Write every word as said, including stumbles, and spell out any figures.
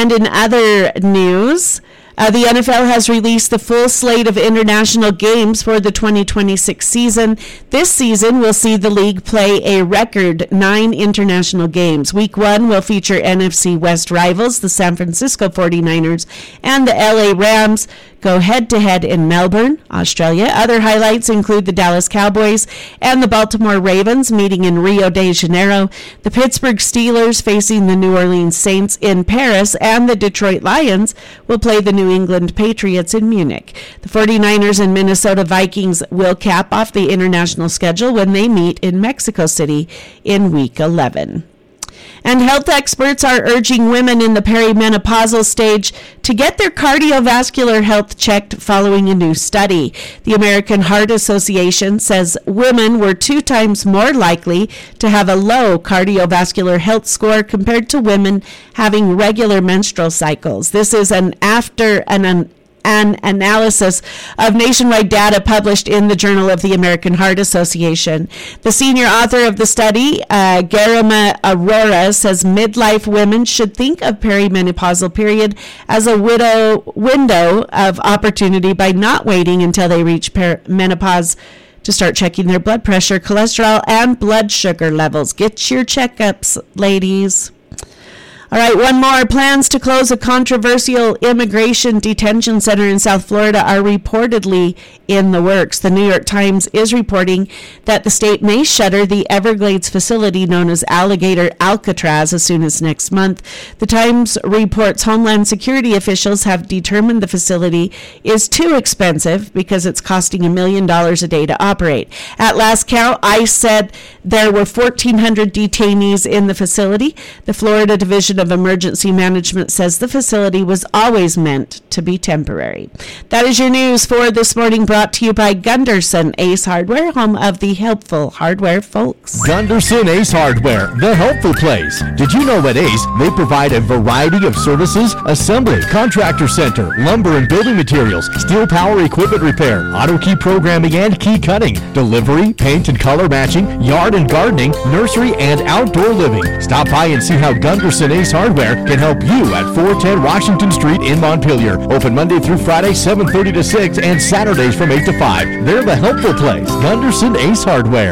And in other news, Uh, the N F L has released the full slate of international games for the twenty twenty-six season. This season will see the league play a record nine international games. Week one will feature N F C West rivals, the San Francisco forty-niners and the L A Rams, go head-to-head in Melbourne, Australia. Other highlights include the Dallas Cowboys and the Baltimore Ravens meeting in Rio de Janeiro, the Pittsburgh Steelers facing the New Orleans Saints in Paris, and the Detroit Lions will play the New England Patriots in Munich. The forty-niners and Minnesota Vikings will cap off the international schedule when they meet in Mexico City in week eleven. And health experts are urging women in the perimenopausal stage to get their cardiovascular health checked following a new study. The American Heart Association says women were two times more likely to have a low cardiovascular health score compared to women having regular menstrual cycles. This is an after an, an an analysis of nationwide data published in the Journal of the American Heart Association. The senior author of the study, uh, Garima Aurora, says midlife women should think of perimenopausal period as a widow window of opportunity by not waiting until they reach per- menopause to start checking their blood pressure, cholesterol, and blood sugar levels. Get your checkups, ladies. All right, one more. Plans to close a controversial immigration detention center in South Florida are reportedly in the works. The New York Times is reporting that the state may shutter the Everglades facility known as Alligator Alcatraz as soon as next month. The Times reports Homeland Security officials have determined the facility is too expensive because it's costing a million dollars a day to operate. At last count, ICE said there were fourteen hundred detainees in the facility. The Florida Division of Emergency Management says the facility was always meant to be temporary. That is your news for this morning, brought to you by Gunderson Ace Hardware, home of the helpful hardware folks. Gunderson Ace Hardware, the helpful place. Did you know at Ace, they provide a variety of services? Assembly, contractor center, lumber and building materials, steel power equipment repair, auto key programming and key cutting, delivery, paint and color matching, yard and gardening, nursery and outdoor living. Stop by and see how Gunderson Ace Hardware can help you at four ten Washington Street in Montpelier. Open Monday through Friday, seven thirty to six, and Saturdays from eight to five. They're the helpful place. Gunderson Ace Hardware.